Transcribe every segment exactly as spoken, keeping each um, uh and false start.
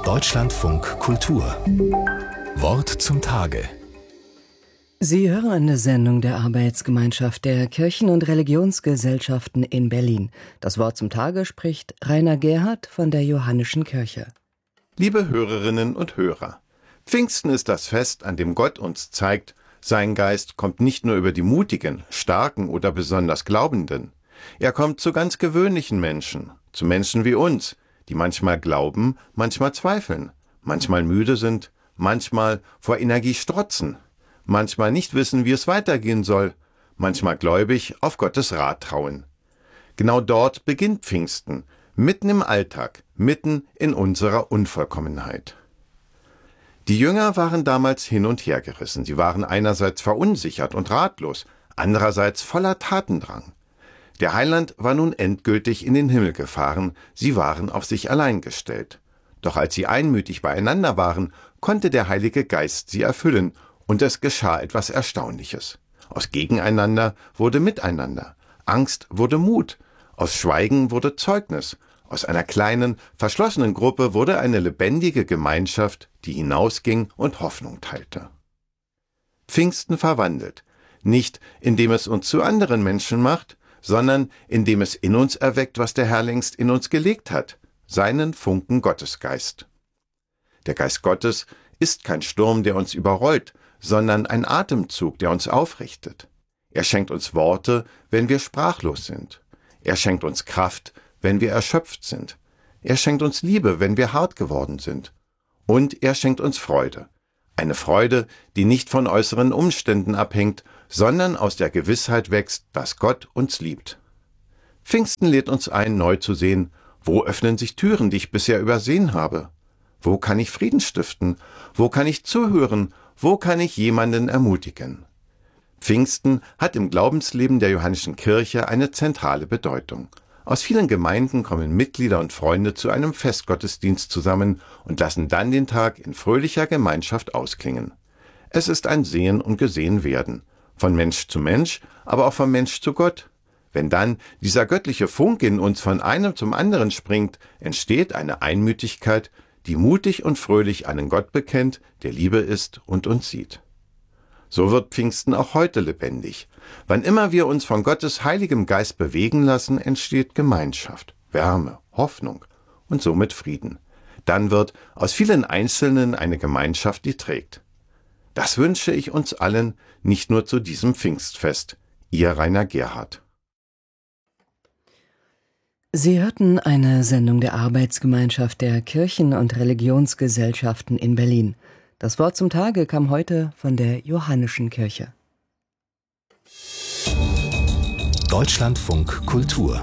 Deutschlandfunk Kultur. Wort zum Tage. Sie hören eine Sendung der Arbeitsgemeinschaft der Kirchen- und Religionsgesellschaften in Berlin. Das Wort zum Tage spricht Rainer Gerhardt von der Johannischen Kirche. Liebe Hörerinnen und Hörer, Pfingsten ist das Fest, an dem Gott uns zeigt, sein Geist kommt nicht nur über die Mutigen, Starken oder besonders Glaubenden. Er kommt zu ganz gewöhnlichen Menschen, zu Menschen wie uns, die manchmal glauben, manchmal zweifeln, manchmal müde sind, manchmal vor Energie strotzen, manchmal nicht wissen, wie es weitergehen soll, manchmal gläubig auf Gottes Rat trauen. Genau dort beginnt Pfingsten, mitten im Alltag, mitten in unserer Unvollkommenheit. Die Jünger waren damals hin und her gerissen. Sie waren einerseits verunsichert und ratlos, andererseits voller Tatendrang. Der Heiland war nun endgültig in den Himmel gefahren, sie waren auf sich allein gestellt. Doch als sie einmütig beieinander waren, konnte der Heilige Geist sie erfüllen, und es geschah etwas Erstaunliches. Aus Gegeneinander wurde Miteinander, Angst wurde Mut, aus Schweigen wurde Zeugnis, aus einer kleinen, verschlossenen Gruppe wurde eine lebendige Gemeinschaft, die hinausging und Hoffnung teilte. Pfingsten verwandelt, nicht indem es uns zu anderen Menschen macht, sondern indem es in uns erweckt, was der Herr längst in uns gelegt hat, seinen Funken Gottesgeist. Der Geist Gottes ist kein Sturm, der uns überrollt, sondern ein Atemzug, der uns aufrichtet. Er schenkt uns Worte, wenn wir sprachlos sind. Er schenkt uns Kraft, wenn wir erschöpft sind. Er schenkt uns Liebe, wenn wir hart geworden sind. Und er schenkt uns Freude. Eine Freude, die nicht von äußeren Umständen abhängt, sondern aus der Gewissheit wächst, dass Gott uns liebt. Pfingsten lädt uns ein, neu zu sehen, wo öffnen sich Türen, die ich bisher übersehen habe? Wo kann ich Frieden stiften? Wo kann ich zuhören? Wo kann ich jemanden ermutigen? Pfingsten hat im Glaubensleben der Johannischen Kirche eine zentrale Bedeutung. Aus vielen Gemeinden kommen Mitglieder und Freunde zu einem Festgottesdienst zusammen und lassen dann den Tag in fröhlicher Gemeinschaft ausklingen. Es ist ein Sehen und Gesehenwerden, von Mensch zu Mensch, aber auch von Mensch zu Gott. Wenn dann dieser göttliche Funke in uns von einem zum anderen springt, entsteht eine Einmütigkeit, die mutig und fröhlich einen Gott bekennt, der Liebe ist und uns sieht. So wird Pfingsten auch heute lebendig. Wann immer wir uns von Gottes heiligem Geist bewegen lassen, entsteht Gemeinschaft, Wärme, Hoffnung und somit Frieden. Dann wird aus vielen Einzelnen eine Gemeinschaft, die trägt. Das wünsche ich uns allen, nicht nur zu diesem Pfingstfest. Ihr Rainer Gerhardt. Sie hörten eine Sendung der Arbeitsgemeinschaft der Kirchen- und Religionsgesellschaften in Berlin. Das Wort zum Tage kam heute von der Johannischen Kirche. Deutschlandfunk Kultur.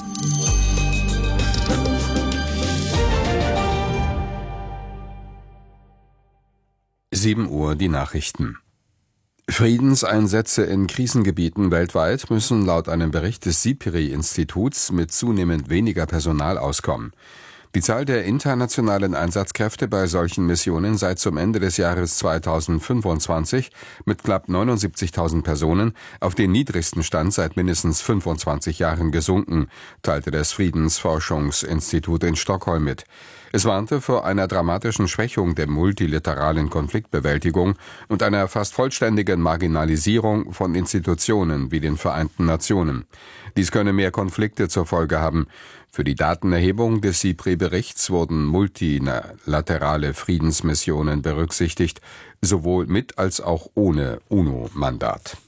sieben Uhr die Nachrichten. Friedenseinsätze in Krisengebieten weltweit müssen laut einem Bericht des SIPRI-Instituts mit zunehmend weniger Personal auskommen. Die Zahl der internationalen Einsatzkräfte bei solchen Missionen sei zum Ende des Jahres zweitausendfünfundzwanzig mit knapp neunundsiebzigtausend Personen auf den niedrigsten Stand seit mindestens fünfundzwanzig Jahren gesunken, teilte das Friedensforschungsinstitut in Stockholm mit. Es warnte vor einer dramatischen Schwächung der multilateralen Konfliktbewältigung und einer fast vollständigen Marginalisierung von Institutionen wie den Vereinten Nationen. Dies könne mehr Konflikte zur Folge haben. Für die Datenerhebung des SIPRI-Berichts wurden multilaterale Friedensmissionen berücksichtigt, sowohl mit als auch ohne UNO-Mandat.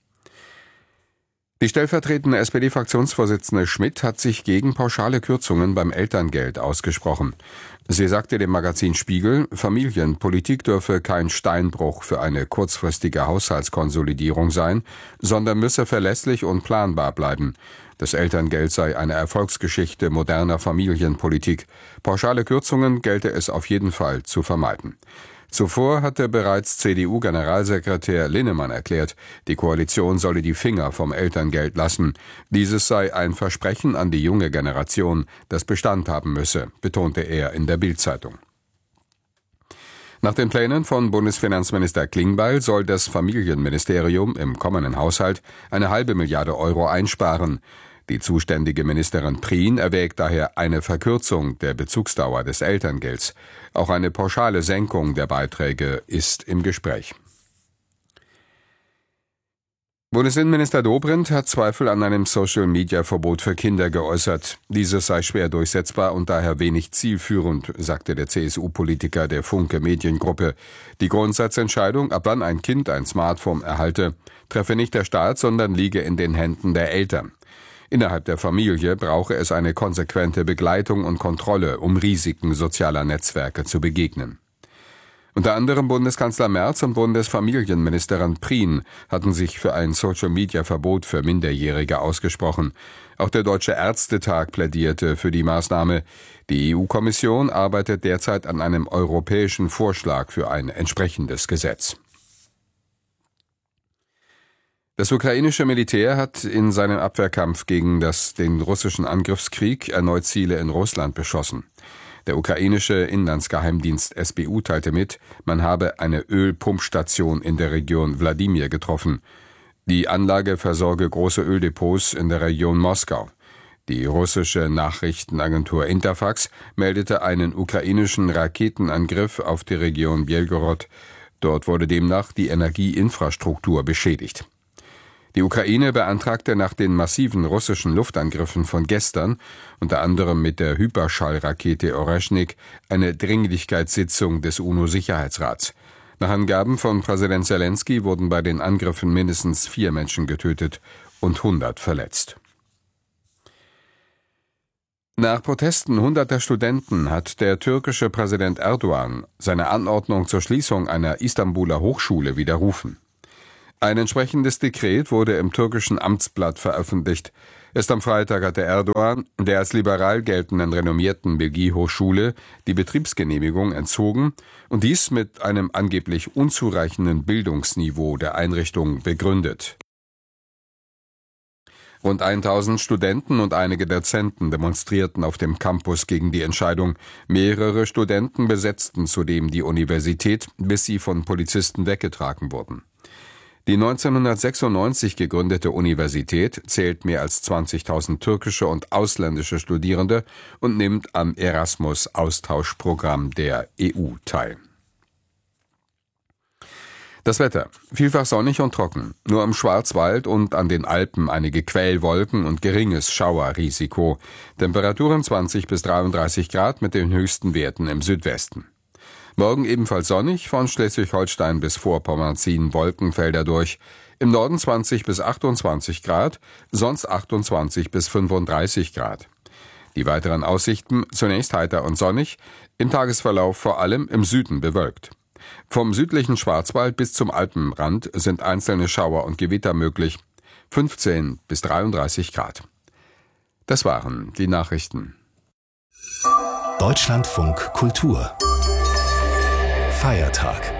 Die stellvertretende S P D-Fraktionsvorsitzende Schmidt hat sich gegen pauschale Kürzungen beim Elterngeld ausgesprochen. Sie sagte dem Magazin Spiegel, Familienpolitik dürfe kein Steinbruch für eine kurzfristige Haushaltskonsolidierung sein, sondern müsse verlässlich und planbar bleiben. Das Elterngeld sei eine Erfolgsgeschichte moderner Familienpolitik. Pauschale Kürzungen gelte es auf jeden Fall zu vermeiden. Zuvor hatte bereits C D U-Generalsekretär Linnemann erklärt, die Koalition solle die Finger vom Elterngeld lassen. Dieses sei ein Versprechen an die junge Generation, das Bestand haben müsse, betonte er in der Bild-Zeitung. Nach den Plänen von Bundesfinanzminister Klingbeil soll das Familienministerium im kommenden Haushalt eine halbe Milliarde Euro einsparen. Die zuständige Ministerin Prien erwägt daher eine Verkürzung der Bezugsdauer des Elterngelds. Auch eine pauschale Senkung der Beiträge ist im Gespräch. Bundesinnenminister Dobrindt hat Zweifel an einem Social-Media-Verbot für Kinder geäußert. Dieses sei schwer durchsetzbar und daher wenig zielführend, sagte der C S U-Politiker der Funke Mediengruppe. Die Grundsatzentscheidung, ab wann ein Kind ein Smartphone erhalte, treffe nicht der Staat, sondern liege in den Händen der Eltern. Innerhalb der Familie brauche es eine konsequente Begleitung und Kontrolle, um Risiken sozialer Netzwerke zu begegnen. Unter anderem Bundeskanzler Merz und Bundesfamilienministerin Prien hatten sich für ein Social-Media-Verbot für Minderjährige ausgesprochen. Auch der Deutsche Ärztetag plädierte für die Maßnahme. Die E U-Kommission arbeitet derzeit an einem europäischen Vorschlag für ein entsprechendes Gesetz. Das ukrainische Militär hat in seinem Abwehrkampf gegen das, den russischen Angriffskrieg erneut Ziele in Russland beschossen. Der ukrainische Inlandsgeheimdienst S B U teilte mit, man habe eine Ölpumpstation in der Region Wladimir getroffen. Die Anlage versorge große Öldepots in der Region Moskau. Die russische Nachrichtenagentur Interfax meldete einen ukrainischen Raketenangriff auf die Region Belgorod. Dort wurde demnach die Energieinfrastruktur beschädigt. Die Ukraine beantragte nach den massiven russischen Luftangriffen von gestern, unter anderem mit der Hyperschallrakete Oreschnik, eine Dringlichkeitssitzung des UNO-Sicherheitsrats. Nach Angaben von Präsident Zelensky wurden bei den Angriffen mindestens vier Menschen getötet und hundert verletzt. Nach Protesten hunderter Studenten hat der türkische Präsident Erdogan seine Anordnung zur Schließung einer Istanbuler Hochschule widerrufen. Ein entsprechendes Dekret wurde im türkischen Amtsblatt veröffentlicht. Erst am Freitag hatte Erdogan der als liberal geltenden renommierten Bilgi-Hochschule die Betriebsgenehmigung entzogen und dies mit einem angeblich unzureichenden Bildungsniveau der Einrichtung begründet. Rund tausend Studenten und einige Dozenten demonstrierten auf dem Campus gegen die Entscheidung. Mehrere Studenten besetzten zudem die Universität, bis sie von Polizisten weggetragen wurden. Die neunzehnhundertsechsundneunzig gegründete Universität zählt mehr als zwanzigtausend türkische und ausländische Studierende und nimmt am Erasmus-Austauschprogramm der E U teil. Das Wetter. Vielfach sonnig und trocken. Nur im Schwarzwald und an den Alpen einige Quellwolken und geringes Schauerrisiko. Temperaturen zwanzig bis dreiunddreißig Grad mit den höchsten Werten im Südwesten. Morgen ebenfalls sonnig, von Schleswig-Holstein bis Vorpommern ziehen Wolkenfelder durch. Im Norden zwanzig bis achtundzwanzig Grad, sonst achtundzwanzig bis fünfunddreißig Grad. Die weiteren Aussichten zunächst heiter und sonnig, im Tagesverlauf vor allem im Süden bewölkt. Vom südlichen Schwarzwald bis zum Alpenrand sind einzelne Schauer und Gewitter möglich, fünfzehn bis dreiunddreißig Grad. Das waren die Nachrichten. Deutschlandfunk Kultur Feiertag.